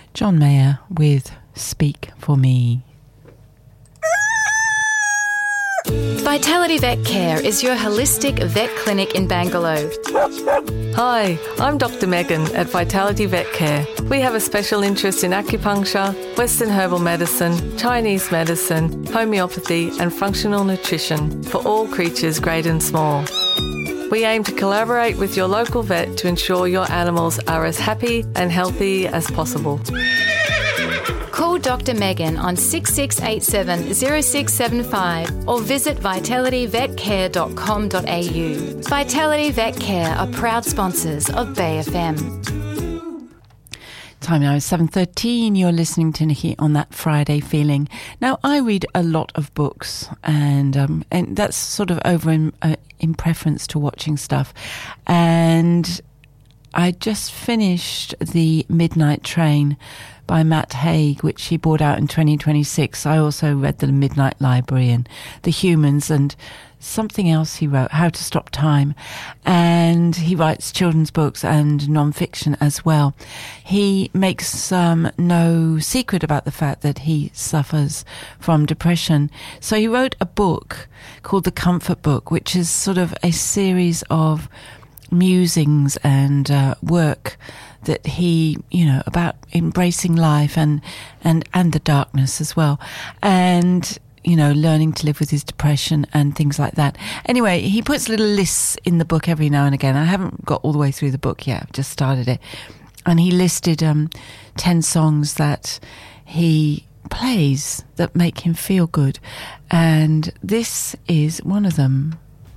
John Mayer with Speak for Me. Vitality Vet Care is your holistic vet clinic in Bangalore. Hi, I'm Dr. Megan at Vitality Vet Care. We have a special interest in acupuncture, Western herbal medicine, Chinese medicine, homeopathy and functional nutrition for all creatures great and small. We aim to collaborate with your local vet to ensure your animals are as happy and healthy as possible. Call Dr. Megan on 6687 0675 or visit vitalityvetcare.com.au. Vitality Vet Care are proud sponsors of Bay FM. Time now is 7:13. You're listening to Nikki on That Friday Feeling. Now, I read a lot of books, and that's sort of over in preference to watching stuff. And I just finished The Midnight Train by Matt Haig, which he brought out in 2026. I also read The Midnight Library and The Humans and something else he wrote, How to Stop Time. And he writes children's books and non-fiction as well. He makes no secret about the fact that he suffers from depression. So he wrote a book called The Comfort Book, which is sort of a series of musings and work that he, about embracing life and the darkness as well, and learning to live with his depression and things like that. Anyway, he puts little lists in the book every now and again. I haven't got all the way through the book yet. I've just started it, and he listed 10 songs that he plays that make him feel good, and this is one of them.